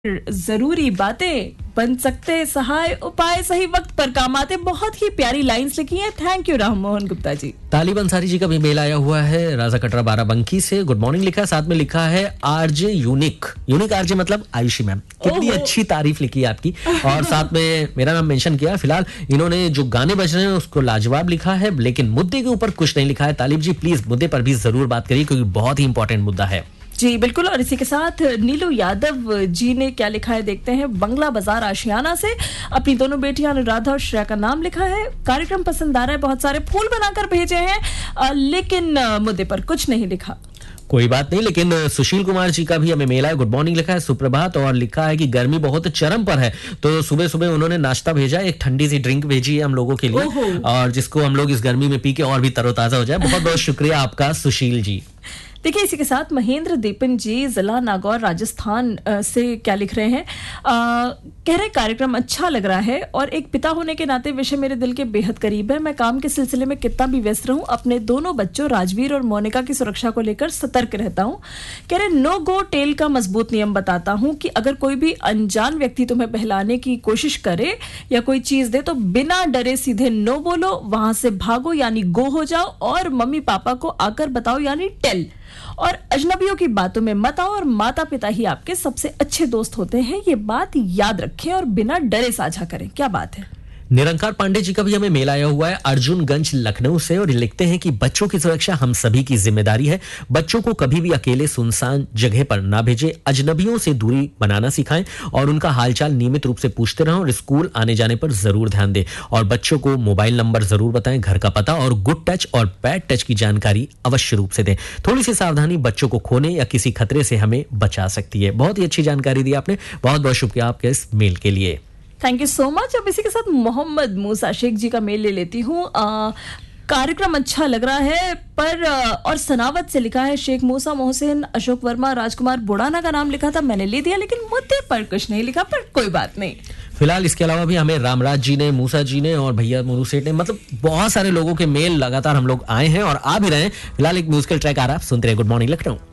जरूरी बातें बन सकते सहाय उपाय सही वक्त पर काम आते। बहुत ही प्यारी लाइंस लिखी हैं। Thank you Ram Mohan Gupta ji. तालिब अंसारी जी का भी मेल आया हुआ है राजा कटरा बाराबंकी से। गुड मॉर्निंग लिखा है, साथ में लिखा है आरजे यूनिक आरजे मतलब आयुषी मैम। कितनी अच्छी तारीफ लिखी है आपकी, और साथ में मेरा नाम मेंशन किया। फिलहाल इन्होंने जो गाने बज रहे हैं उसको लाजवाब लिखा है, लेकिन मुद्दे के ऊपर कुछ नहीं लिखा है। तालिब जी प्लीज मुद्दे पर भी जरूर बात करिए, क्योंकि बहुत ही इंपॉर्टेंट मुद्दा है। जी बिल्कुल। और इसी के साथ नीलू यादव जी ने क्या लिखा है देखते हैं। बंगला बाजार आशियाना से अपनी दोनों बेटियां अनुराधा और श्रेया का नाम लिखा है। कार्यक्रम पसंद आ रहा है, बहुत सारे फूल बनाकर भेजे हैं, लेकिन मुद्दे पर कुछ नहीं लिखा। कोई बात नहीं, लेकिन सुशील कुमार जी का भी हमें मेल है। गुड मॉर्निंग लिखा है, सुप्रभात, और लिखा है कि गर्मी बहुत चरम पर है, तो सुबह सुबह उन्होंने नाश्ता भेजा, एक ठंडी सी ड्रिंक भेजी है हम लोगों के लिए, और जिसको हम लोग इस गर्मी में पी के और भी तरोताजा हो जाए। बहुत बहुत शुक्रिया आपका सुशील जी। देखिए इसी के साथ महेंद्र दीपन जी जिला नागौर राजस्थान से क्या लिख रहे हैं। कह रहे कार्यक्रम अच्छा लग रहा है, और एक पिता होने के नाते विषय मेरे दिल के बेहद करीब है। मैं काम के सिलसिले में कितना भी व्यस्त रहूं, अपने दोनों बच्चों राजवीर और मोनिका की सुरक्षा को लेकर सतर्क रहता हूं। कह रहे नो गो टेल का मजबूत नियम बताता हूं कि अगर कोई भी अनजान व्यक्ति तुम्हें बहलाने की कोशिश करे या कोई चीज दे तो बिना डरे सीधे नो बोलो, वहां से भागो यानी गो हो जाओ, और मम्मी पापा को आकर बताओ यानी टेल, और अजनबियों की बातों में मत आओ, और माता पिता ही आपके सबसे अच्छे दोस्त होते हैं। ये बात याद रखें और बिना डरे साझा करें। क्या बात है। निरंकार पांडे जी का भी हमें मेल आया हुआ है अर्जुनगंज लखनऊ से, और लिखते हैं कि बच्चों की सुरक्षा हम सभी की जिम्मेदारी है। बच्चों को कभी भी अकेले सुनसान जगह पर ना भेजें, अजनबियों से दूरी बनाना सिखाएं, और उनका हालचाल नियमित रूप से पूछते रहें, और स्कूल आने जाने पर जरूर ध्यान दें, और बच्चों को मोबाइल नंबर जरूर बताएं, घर का पता और गुड टच और बैड टच की जानकारी अवश्य रूप से दें। थोड़ी सी सावधानी बच्चों को खोने या किसी खतरे से हमें बचा सकती है। बहुत ही अच्छी जानकारी दी आपने, बहुत बहुत शुक्रिया आपके इस मेल के लिए। Thank you so much. अब इसी के साथ मोहम्मद मूसा शेख जी का मेल ले लेती हूँ। कार्यक्रम अच्छा लग रहा है पर और सनावत से लिखा है शेख मूसा मोहसिन अशोक वर्मा राजकुमार बुढ़ाना का नाम लिखा था, मैंने ले दिया, लेकिन मुद्दे पर कुछ नहीं लिखा, पर कोई बात नहीं। फिलहाल इसके अलावा भी हमें रामराज जी ने, मूसा जी ने और भैया मोनू सेठ ने, मतलब बहुत सारे लोगों के मेल लगातार हम लोग आए हैं और आ भी रहे हैं। फिलहाल एक म्यूजिकल ट्रैक आ रहा है, सुनते रहे। Good morning Lucknow.